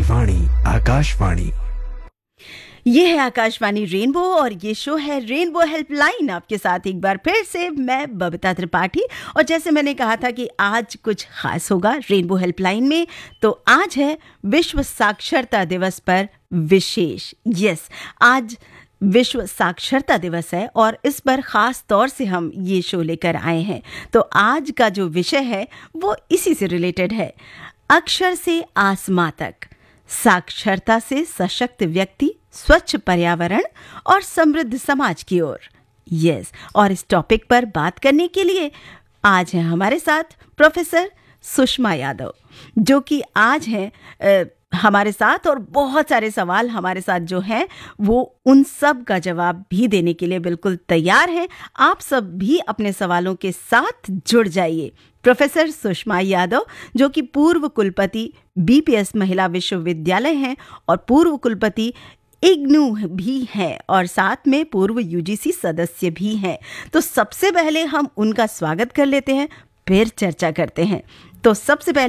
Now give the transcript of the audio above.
आकाशवाणी आकाशवाणी। ये है आकाशवाणी रेनबो और ये शो है रेनबो हेल्पलाइन। आपके साथ एक बार फिर से मैं बबीता त्रिपाठी। और जैसे मैंने कहा था कि आज कुछ खास होगा रेनबो हेल्पलाइन में, तो आज है विश्व साक्षरता दिवस पर विशेष। यस, आज विश्व साक्षरता दिवस है और इस पर खास तौर से हम ये शो लेकर आए हैं। तो आज का जो विषय है वो इसी से रिलेटेड है, अक्षर से आसमां तक, साक्षरता से सशक्त व्यक्ति, स्वच्छ पर्यावरण और समृद्ध समाज की ओर। यस, और इस टॉपिक पर बात करने के लिए आज है हमारे साथ प्रोफेसर सुषमा यादव, जो कि आज हैं हमारे साथ, और बहुत सारे सवाल हमारे साथ जो हैं वो उन सब का जवाब भी देने के लिए बिल्कुल तैयार हैं। आप सब भी अपने सवालों के साथ जुड़ जाइए। प्रोफेसर सुषमा यादव, जो कि पूर्व कुलपति बीपीएस महिला विश्वविद्यालय हैं और पूर्व कुलपति इग्नू भी हैं और साथ में पूर्व यूजीसी सदस्य भी हैं। तो सबसे पहले हम उनका स्वागत कर लेते हैं, फिर चर्चा करते हैं। तो सबसे पहले